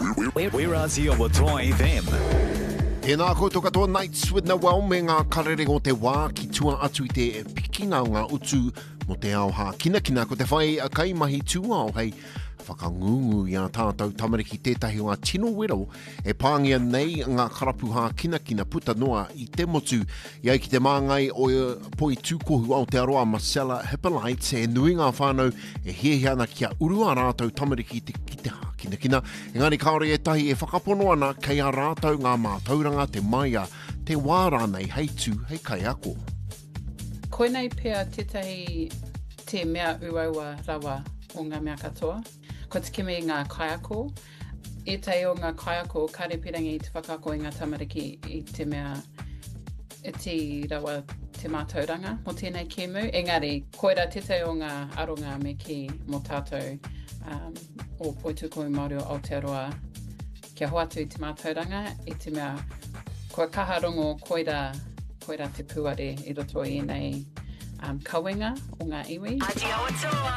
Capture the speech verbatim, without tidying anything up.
We're Aussie o Toa F M. Tēnā koutou katoa Nights with Noel me ngā karere o te wā ki tua atu i te pikinga o ngā utu mo te ao ha kina kina ko te whai a kai mahi tua o hei whakangungu i a tātou tamariki tētahi o ngā tino wero e pāngia nei ngā karapu ha kina kina puta noa i te motu i ai ki te māngai o poi tūkohu Aotearoa Marcella Hippolyte e nui ngā whānau e hiahiana kia urua rātou tamariki te, ki te ha kina kina. Engari kaore e tahi e whakapono ana kei a rātou ngā mātauranga te maia te wāra nei hei tū hei kai ako. Koenei pia tētahi te mea uaua rawa o ngā mea katoa. Ko te kimi ngā kaiako. E tai o ngā kaiako, kare pirangi i te whakako i ngā tamariki i te mea e te rawa te mātauranga mo tēnei kēmu. Engari, koera te tai o ngā aronga me ki mo tātou um, o Poitukohu Māori o Aotearoa kia hoatu i te mātauranga i te mea kua kaharongo koera, koera te puare i roto i nei um, kawenga o ngā iwi.